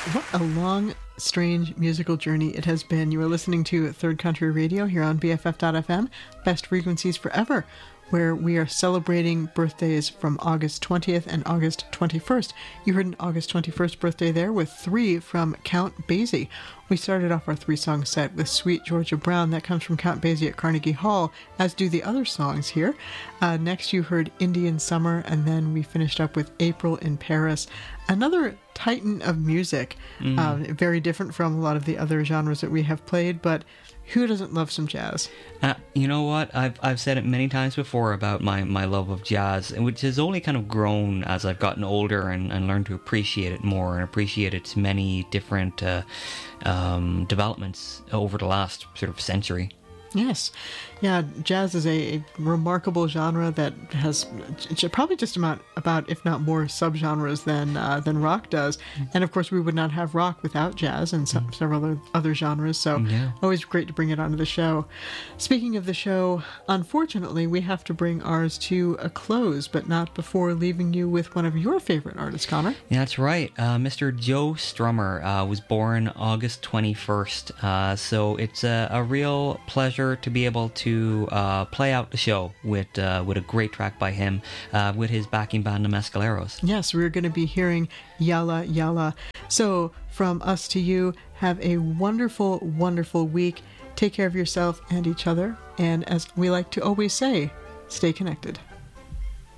What a long, strange musical journey it has been. You are listening to Third Country Radio here on BFF.FM, Best Frequencies Forever, where we are celebrating birthdays from August 20th and August 21st. You heard an August 21st birthday there with 3 from Count Basie. We started off our 3-song set with Sweet Georgia Brown. That comes from Count Basie at Carnegie Hall, as do the other songs here. Next you heard Indian Summer, and then we finished up with April in Paris. Another titan of music, very different from a lot of the other genres that we have played, but who doesn't love some jazz? You know what? I've said it many times before about my love of jazz, which has only kind of grown as I've gotten older and learned to appreciate it more and appreciate its many different developments over the last sort of century. Yes. Yeah, jazz is a remarkable genre that has probably just about, if not more, subgenres than rock does. And of course, we would not have rock without jazz and several other genres. So always great to bring it onto the show. Speaking of the show, unfortunately, we have to bring ours to a close, but not before leaving you with one of your favorite artists, Connor. Yeah, that's right. Mr. Joe Strummer was born August 21st. So it's a real pleasure to be able to play out the show with a great track by him with his backing band, the Mescaleros. Yes, we're going to be hearing Yalla Yalla. So from us to you, have a wonderful, wonderful week. Take care of yourself and each other. And as we like to always say, stay connected.